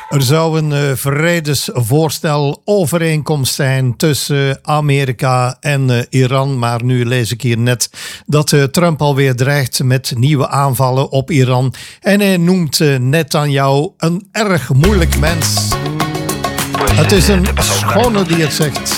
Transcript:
Er zou een vredesvoorstel overeenkomst zijn tussen Amerika en Iran. Maar nu lees ik hier net dat Trump alweer dreigt met nieuwe aanvallen op Iran. En hij noemt Netanyahu een erg moeilijk mens. Het is een schone die het zegt.